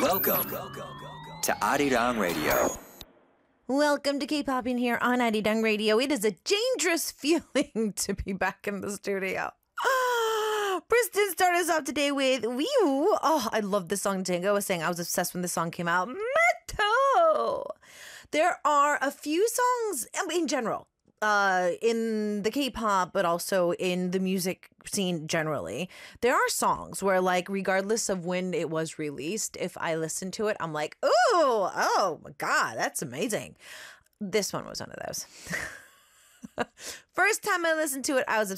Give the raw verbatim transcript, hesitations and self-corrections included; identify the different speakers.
Speaker 1: Welcome to Arirang Radio.
Speaker 2: Welcome to K-Popping here on Arirang Radio. It is a dangerous feeling to be back in the studio. Kristen started us off today with Wee Oh, I love this song. Tango was saying I was obsessed when this song came out. Metal! There are a few songs in general, uh, in the K-pop, but also in the music scene generally. There are songs where, like, regardless of when it was released, if I listen to it, I'm like, ooh, oh my God, that's amazing. This one was one of those. First time I listened to it, I was obsessed.